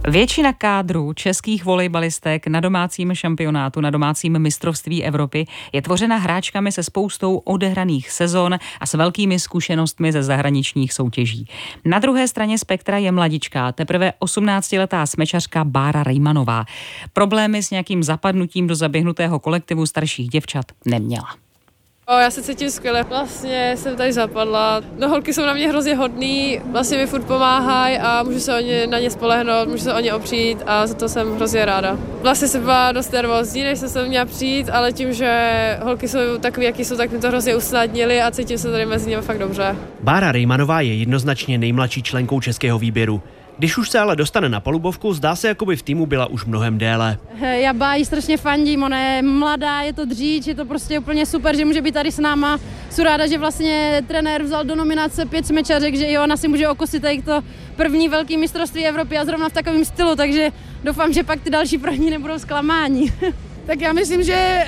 Většina kádru českých volejbalistek na domácím šampionátu, na domácím mistrovství Evropy je tvořena hráčkami se spoustou odehraných sezon a s velkými zkušenostmi ze zahraničních soutěží. Na druhé straně spektra je mladička, teprve 18letá smečařka Bára Rejmanová. Problémy s nějakým zapadnutím do zaběhnutého kolektivu starších děvčat neměla. Já se cítím skvěle. Vlastně jsem tady zapadla. No, holky jsou na mě hrozně hodný, vlastně mi furt pomáhají a můžu se na ně spolehnout, můžu se o ně opřít a za to jsem hrozně ráda. Vlastně jsem byla dost nervózní, než jsem se měla přijít, ale tím, že holky jsou takový, jaký jsou, tak mi to hrozně usnadnili a cítím se tady mezi nimi fakt dobře. Bára Rejmanová je jednoznačně nejmladší členkou českého výběru. Když už se ale dostane na palubovku, zdá se, jako by v týmu byla už mnohem déle. Já Báji strašně fandím, ona je mladá, je to dříč, je to prostě úplně super, že může být tady s náma. Jsem ráda, že vlastně trenér vzal do nominace 5 smečařek, že i ona si může okosit tady to první velký mistrovství Evropy a zrovna v takovém stylu, takže doufám, že pak ty další pro ní nebudou zklamání. Tak já myslím, že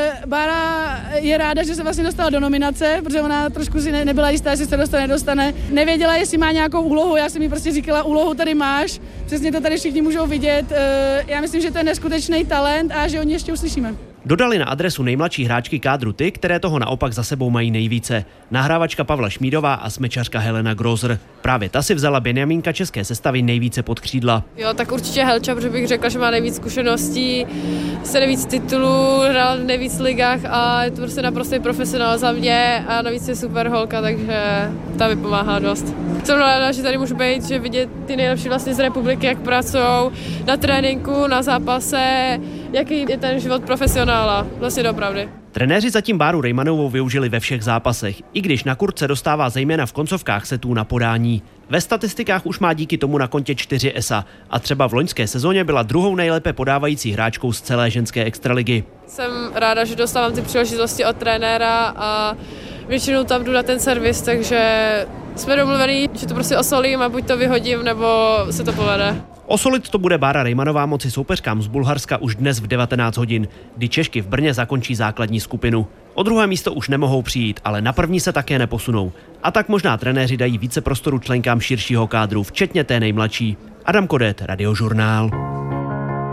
Bára je ráda, že se vlastně dostala do nominace, protože ona trošku si nebyla jistá, jestli se dostane. Nevěděla, jestli má nějakou úlohu, já jsem jí prostě říkala, úlohu tady máš, přesně to tady všichni můžou vidět. Já myslím, že to je neskutečný talent a že o ní ještě uslyšíme. Dodali na adresu nejmladší hráčky kádru ty, které toho naopak za sebou mají nejvíce. Nahrávačka Pavla Šmídová a smečařka Helena Grozer. Právě ta si vzala Benjamínka české sestavy nejvíce pod křídla. Jo, tak určitě Helča, protože bych řekla, že má nejvíc zkušeností, se nejvíc titulů, hrál v nejvíc ligách a je to prostě naprostý profesionál za mě a navíc je super holka, takže ta mi pomáhá dost. Jsem ráda, že tady můžu být, že vidět ty nejlepší vlastně z republiky, jak pracují na tréninku, na zápase, jaký je ten život profesionála, vlastně doopravdy. Trenéři zatím Báru Rejmanovou využili ve všech zápasech, i když na kurtce dostává zejména v koncovkách setů na podání. Ve statistikách už má díky tomu na kontě 4 ESA a třeba v loňské sezóně byla druhou nejlépe podávající hráčkou z celé ženské extraligy. Jsem ráda, že dostávám ty příležitosti od trenéra a většinou tam jdu na ten servis, takže jsme domluvení, že to prostě osolím a buď to vyhodím, nebo se to povede. Osolit to bude Bára Rejmanová moci soupeřkám z Bulharska už dnes v 19 hodin, kdy Češky v Brně zakončí základní skupinu. O druhé místo už nemohou přijít, ale na první se také neposunou. A tak možná trenéři dají více prostoru členkám širšího kádru, včetně té nejmladší. Adam Kodet, Radiožurnál.